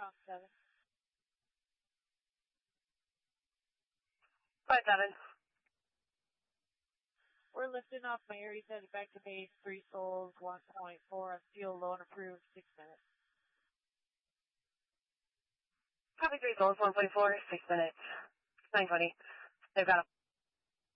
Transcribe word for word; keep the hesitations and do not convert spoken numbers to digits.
Mach seven. Five seven. We're lifting off Mary's headed back to base, three souls, one point four on fuel, low and approved, six minutes. Copy three souls, one point four, six minutes. nine twenty. They've got him.